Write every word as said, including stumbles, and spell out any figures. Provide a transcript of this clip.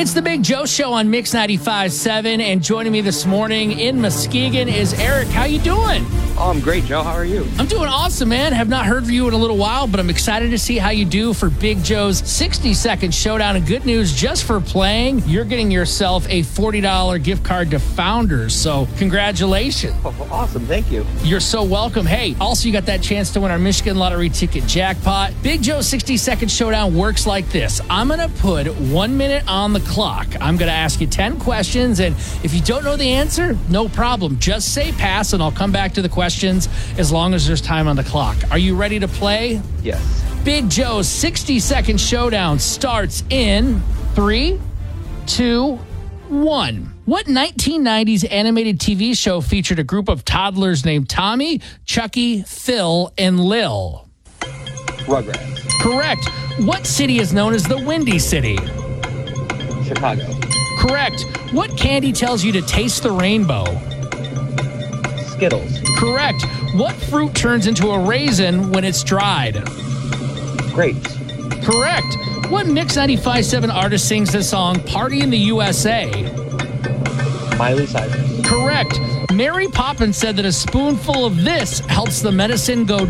It's the Big Joe Show on Mix ninety-five point seven, and joining me this morning in Muskegon is Eric. How you doing? Oh, I'm great, Joe. How are you? I'm doing awesome, man. Have not heard from you in a little while, but I'm excited to see how you do for Big Joe's sixty-second showdown. And good news, just for playing, you're getting yourself a forty dollars gift card to Founders. So congratulations. Oh, awesome. Thank you. You're so welcome. Hey, also you got that chance to win our Michigan Lottery ticket jackpot. Big Joe's sixty-second showdown works like this. I'm going to put one minute on the clock. I'm going to ask you ten questions, and if you don't know the answer, no problem. Just say pass, and I'll come back to the questions as long as there's time on the clock. Are you ready to play? Yes. Big Joe's sixty-second showdown starts in three, two, one. What nineteen nineties animated T V show featured a group of toddlers named Tommy, Chucky, Phil, and Lil? Rugrats. Correct. What city is known as the Windy City? Chicago. Correct. What candy tells you to taste the rainbow? Skittles. Correct. What fruit turns into a raisin when it's dried? Grapes. Correct. What Mix ninety-five point seven artist sings the song Party in the U S A? Miley Cyrus. Correct. Mary Poppins said that a spoonful of this helps the medicine go